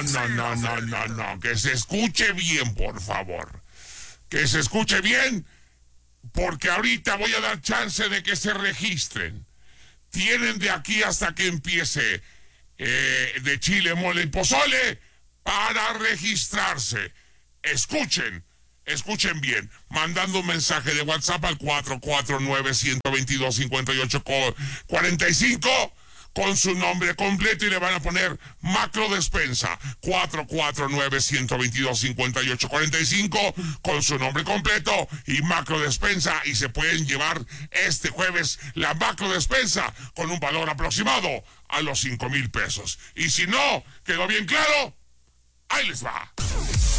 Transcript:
no. Que se escuche bien, por favor. Que se escuche bien, porque ahorita voy a dar chance de que se registren. Tienen de aquí hasta que empiece de chile, mole y pozole para registrarse. Escuchen bien, mandando un mensaje de WhatsApp al 449-122-5845 con su nombre completo y le van a poner Macro Despensa. 449-122-5845 con su nombre completo y Macro Despensa, y se pueden llevar este jueves la Macro Despensa con un valor aproximado a los 5,000 pesos. Y si no, ¿quedó bien claro? Ahí les va.